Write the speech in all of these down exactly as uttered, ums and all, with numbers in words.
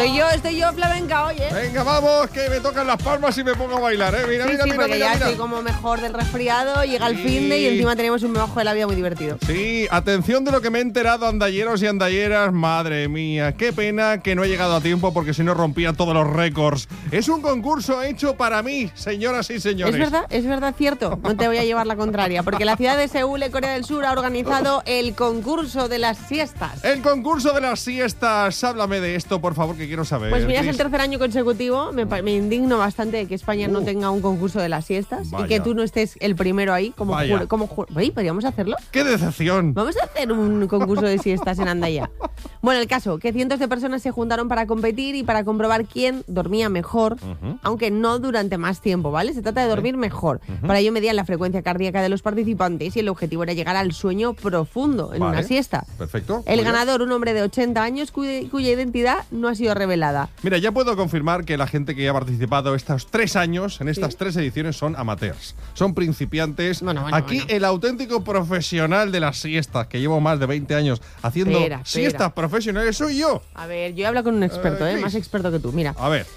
Estoy yo, estoy yo flamenca, oye. Venga, vamos, que me tocan las palmas y me pongo a bailar, ¿eh? Mira, sí, mira, sí, mira, porque mira, ya mira. estoy como mejor del resfriado, llega el Sí. fin de y encima tenemos un mebajo de la vida muy divertido. Sí, atención de lo que me he enterado, andalleros y andalleras. Madre mía, qué pena que no he llegado a tiempo porque si no rompía todos los récords. Es un concurso hecho para mí, señoras y señores. Es verdad, es verdad, cierto. No te voy a llevar la contraria, porque la ciudad de Seúl, en Corea del Sur, ha organizado el concurso de las siestas. El concurso de las siestas. Háblame de esto, por favor, que quiero saber. Pues mira, es el Cris. tercer año consecutivo. Me, pa- me indigno bastante de que España no Uh. tenga un concurso de las siestas Vaya. y que tú no estés el primero ahí. Como Vaya. jur- como jur- Oye, ¿podríamos hacerlo? ¡Qué decepción! Vamos a hacer un concurso de siestas en Andaya. Bueno, el caso, que cientos de personas se juntaron para competir y para comprobar quién dormía mejor, Ujú. aunque no durante más tiempo, ¿vale? Se trata de dormir mejor. Para ello medían la frecuencia cardíaca de los participantes y el objetivo era llegar al sueño profundo en Vale. una siesta. Perfecto. El Muy bien. ganador, un hombre de ochenta años cuya, cuya identidad no ha sido revelada. Mira, ya puedo confirmar que la gente que ha participado estos tres años, en estas Sí. tres ediciones, son amateurs. Son principiantes. Bueno, bueno, Aquí bueno. el auténtico profesional de las siestas, que llevo más de veinte años haciendo Espera, espera. siestas profesionales, soy yo. A ver, yo he hablado con un experto, Eh, ¿eh? Cris. Más experto que tú. Mira, A ver.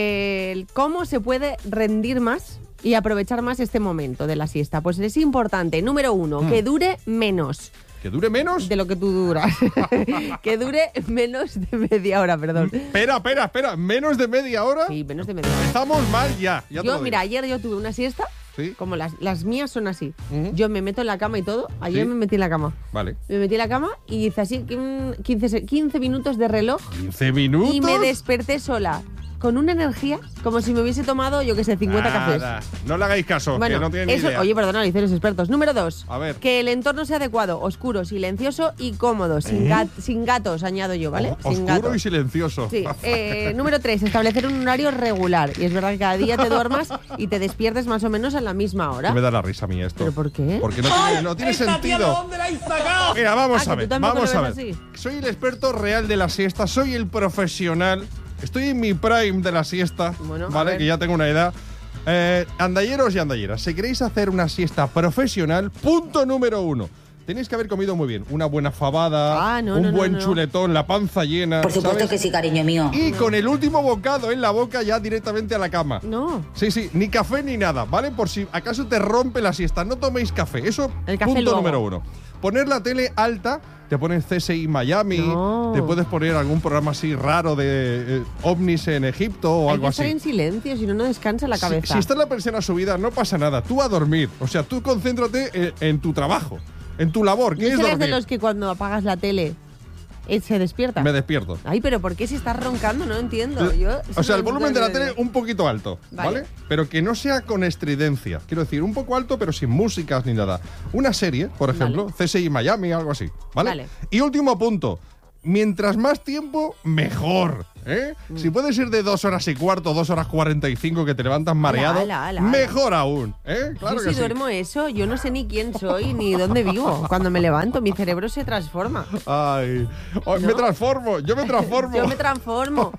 eh, ¿cómo se puede rendir más y aprovechar más este momento de la siesta? Pues es importante, número uno, Mm. que dure menos ¿Que dure menos? de lo que tú duras. Que dure menos de media hora, perdón. Espera, espera, espera. ¿Menos de media hora? Sí, menos de media hora. Estamos mal ya. ya te Yo, lo mira, digo. ayer yo tuve una siesta, Sí. como las, las mías son así. Ujú. Yo me meto en la cama y todo. Ayer Sí. me metí en la cama. Vale. Me metí en la cama y hice así mm, quince, se- quince minutos de reloj ¿quince minutos? y me desperté sola. Con una energía como si me hubiese tomado, yo qué sé, cincuenta Nada. cafés. No le hagáis caso, Bueno, que no tiene ni eso, idea. oye, perdona, lo dicen los expertos. Número dos, A ver. que el entorno sea adecuado, oscuro, silencioso y cómodo, sin, ¿Eh? gat- sin gatos, añado yo, ¿vale? O- sin Oscuro gatos. y silencioso. Sí. Eh, número tres, establecer un horario regular. Y es verdad que cada día te duermas y te despiertes más o menos a la misma hora. Que me da la risa a mí esto. ¿Pero por qué? Porque no tiene, no tiene sentido. Mira, vamos Ah, a que ver, tú tampoco vamos lo a ves ver. así. Soy el experto real de la siesta, soy el profesional. Estoy en mi prime de la siesta, Bueno, a ¿vale? ver. Que ya tengo una edad. Eh, andalleros y andalleras, si queréis hacer una siesta profesional, punto número uno. Tenéis que haber comido muy bien. Una buena fabada, Ah, no, un no, no, buen no. chuletón, la panza llena. Por supuesto ¿sabes? que sí, cariño mío. Y con el último bocado en la boca ya directamente a la cama. No. Sí, sí, ni café ni nada, ¿vale? Por si acaso te rompe la siesta, no toméis café. Eso, El café punto luego. número uno. Poner la tele alta, te pones C S I Miami, No. te puedes poner algún programa así raro de eh, ovnis en Egipto o Hay algo que estar así. en silencio, si no, no descansa la Si, cabeza. si está la persiana subida, no pasa nada. Tú a dormir. O sea, tú concéntrate en, en tu trabajo, en tu labor. ¿Qué ¿No es serás dormir? de los que cuando apagas la tele eh, se despierta? Me despierto. Ay, pero ¿por qué si estás roncando? No entiendo. Yo, O sea, el eso no- volumen de la tele un poquito alto, ¿vale? Vale. Pero que no sea con estridencia. Quiero decir, un poco alto, pero sin músicas ni nada. Una serie, por ejemplo, Vale. C S I Miami, algo así, ¿vale? Vale. Y último punto. Mientras más tiempo, mejor. ¿eh? Mm. Si puede ser de dos horas y cuarto, dos horas cuarenta y cinco que te levantas mareado, ala, ala, ala. mejor aún. ¿eh? Claro yo que si sí. duermo eso, yo no sé ni quién soy ni dónde vivo. Cuando me levanto, mi cerebro se transforma. Ay, oh, me ¿No? transformo, yo me transformo. Yo me transformo.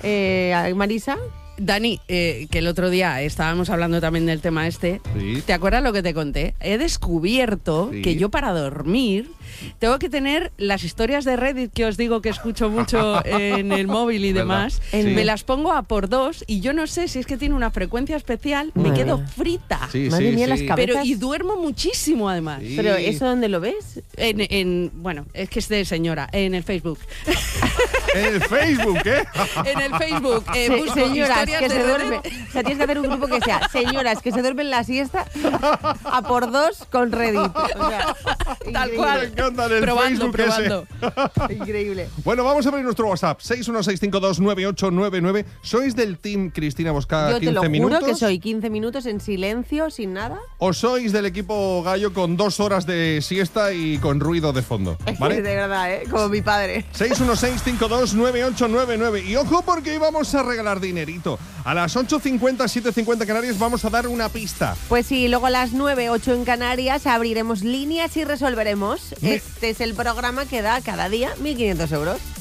Eh, Marisa, Dani, eh, que el otro día estábamos hablando también del tema este. Sí. ¿Te acuerdas lo que te conté? He descubierto Sí. que yo para dormir tengo que tener las historias de Reddit que os digo que escucho mucho en el móvil y ¿Verdad? demás. Sí. Me las pongo a por dos y yo no sé si es que tiene una frecuencia especial, me Madre quedo mía. frita. Sí, Madre sí, mía, sí. las cabezas. Pero y duermo muchísimo además. Sí. ¿pero eso dónde lo ves? En, en- bueno, es que es de señora, en el Facebook. En el Facebook, ¿eh? En el Facebook. eh, Se- busco señoras historias que de se Reddit. duermen. O sea, tienes que hacer un grupo que sea señoras que se duermen la siesta a por dos con Reddit. O sea, Tal increíble, cual. Me encanta el Probando, Facebook ese. probando. Increíble. Bueno, vamos a abrir nuestro WhatsApp, seis uno seis cinco dos nueve ocho nueve nueve. ¿Sois del team Cristina Bosca Yo te lo quince juro minutos? que soy quince minutos en silencio, sin nada. ¿O sois del equipo Gallo con dos horas de siesta y con ruido de fondo? De ¿Vale? verdad, ¿eh? Como mi padre. seis uno seis cinco dos nueve ocho nueve nueve. Y ojo porque hoy vamos a regalar dinerito. A las ocho cincuenta, siete cincuenta Canarias vamos a dar una pista. Pues sí, luego a las nueve, ocho en Canarias abriremos líneas y resolveremos. Me- Este es el programa que da cada día mil quinientos euros.